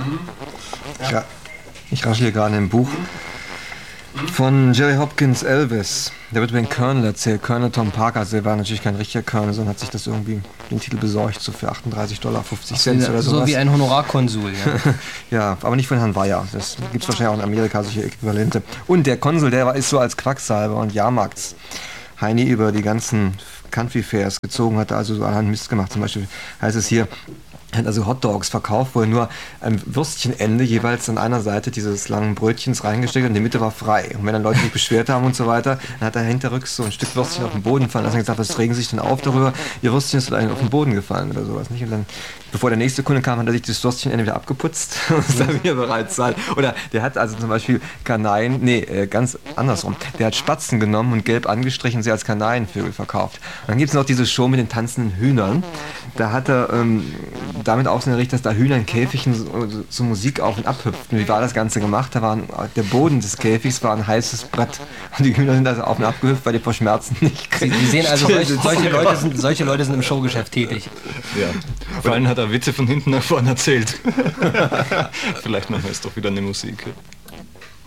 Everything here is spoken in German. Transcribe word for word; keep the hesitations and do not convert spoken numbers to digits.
Ich, ra ich rasche hier gerade im Buch von Jerry Hopkins, Elvis. Der wird über den Colonel erzählt. Colonel Tom Parker. Also der war natürlich kein richtiger Colonel, sondern hat sich das irgendwie den Titel besorgt, so für achtunddreißig Dollar fünfzig Cent oder sowas. So wie ein Honorarkonsul, ja. Ja, aber nicht von Herrn Weyer. Das gibt es wahrscheinlich auch in Amerika, solche Äquivalente. Und der Konsul, der war, ist so als Quacksalber und Jahrmarkts Heini über die ganzen Country Fairs gezogen, hat also so allerhand Mist gemacht. Zum Beispiel heißt es hier, er hat also Hotdogs verkauft, wo er nur ein Würstchenende jeweils an einer Seite dieses langen Brötchens reingesteckt hat und die Mitte war frei. Und wenn dann Leute sich beschwert haben und so weiter, dann hat er hinterrücks so ein Stück Würstchen auf den Boden gefallen. Dann hat er gesagt, was regen Sie sich denn auf darüber? Ihr Würstchen ist auf den Boden gefallen oder sowas. Nicht? Und dann, bevor der nächste Kunde kam, hat er sich das Würstchenende wieder abgeputzt und ist dann wieder bereit zahlen. Oder der hat also zum Beispiel Kanaien, nee, ganz andersrum. Der hat Spatzen genommen und gelb angestrichen und sie als Kanarienvögel verkauft. Und dann gibt es noch diese Show mit den tanzenden Hühnern. Da hat er ähm, damit ausgerichtet, dass da Hühner in Käfigen so, so, so Musik auf und ab hüpften. Wie war das Ganze gemacht? Da war ein, der Boden des Käfigs war ein heißes Brett. Und die Hühner sind also auf und ab gehüpft, weil die vor Schmerzen nicht kriegen. Sie, Sie sehen also, solche, solche, Leute sind, solche Leute sind im Showgeschäft tätig. Ja. Vor allem hat er Witze von hinten nach vorne erzählt. Vielleicht machen wir es doch wieder eine Musik.